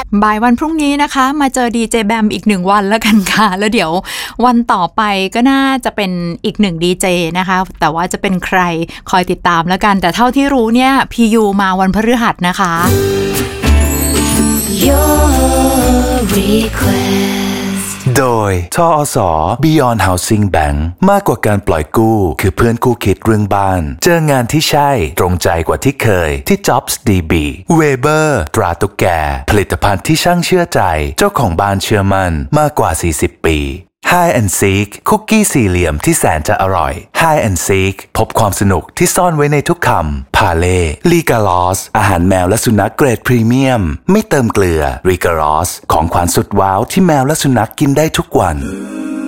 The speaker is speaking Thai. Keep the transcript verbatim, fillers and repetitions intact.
บ่ายวันพรุ่งนี้นะคะมาเจอดีเจแบมอีกหนึ่งวันแล้วกันค่ะแล้วเดี๋ยววันต่อไปก็น่าจะเป็นอีกหนึ่งดีเจนะคะแต่ว่าจะเป็นใครคอยติดตามแล้วกันแต่เท่าที่รู้เนี่ยพียูมาวันพฤหัสนะคะ Your request โดยทอส Beyond Housing Bank มากกว่าการปล่อยกู้คือเพื่อนคู่คิดเรื่องบ้านเจองานที่ใช่ตรงใจกว่าที่เคยที่ Jobs ดี บี Weber ตราตุ๊กแกผลิตภัณฑ์ที่ช่างเชื่อใจเจ้าของบ้านเชื่อมั่นมากกว่าสี่สิบปี Hide and Seek คุกกี้สี่เหลี่ยมที่แสนจะอร่อย Hide and Seek พบความสนุกที่ซ่อนไว้ในทุกคำพาเล่ลีกาลอสอาหารแมวและสุนัขเกรดพรีเมียมไม่เติมเกลือลีกาลอสของขวัญสุดว้าวที่แมวและสุนัขกินได้ทุกวัน